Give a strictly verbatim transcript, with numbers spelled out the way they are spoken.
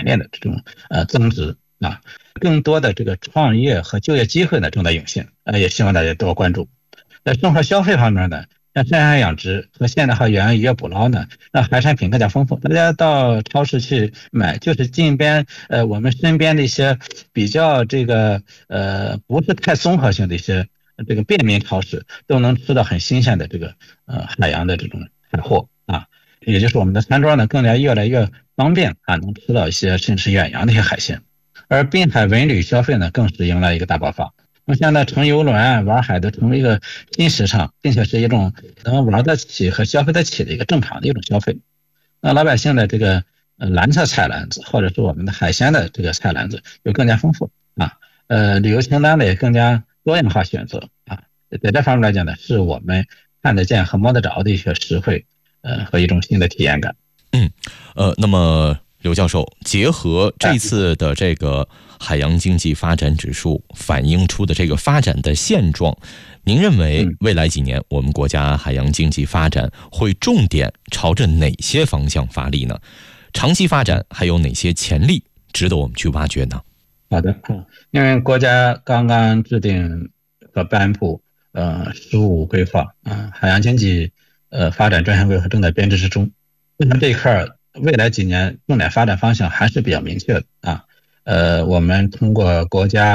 产业链的这种呃增值啊，更多的这个创业和就业机会呢正在涌现，呃，也希望大家多关注。在生活消费方面呢，像深海养殖和现代化远渔业捕捞呢，让海产品更加丰富。大家到超市去买，就是近边呃我们身边的一些比较这个呃不是太综合性的一些这个便民超市，都能吃到很新鲜的这个呃海洋的这种海货啊，也就是我们的餐桌呢更加越来越方便啊，能吃到一些甚至远洋的一些海鲜。而滨海文旅消费呢，更是迎来一个大爆发。那现在乘游轮玩海都成为一个新时尚，并且是一种能玩得起和消费得起的一个正常的一种消费。那老百姓的这个呃蓝色菜篮子，或者是我们的海鲜的这个菜篮子，就更加丰富啊。呃，旅游清单呢也更加多样化选择啊。在这方面来讲呢，是我们看得见和摸得着的一些实惠，呃和一种新的体验感。 嗯，呃，那么刘教授，结合这次的这个海洋经济发展指数反映出的这个发展的现状，您认为未来几年我们国家海洋经济发展会重点朝着哪些方向发力呢？长期发展还有哪些潜力值得我们去挖掘呢？ 好的，因为国家刚刚制定和颁布呃“十五”规划啊，海洋经济呃发展专项规划正在编制之中。那么这一块未来几年重点发展方向还是比较明确的啊。呃，我们通过国家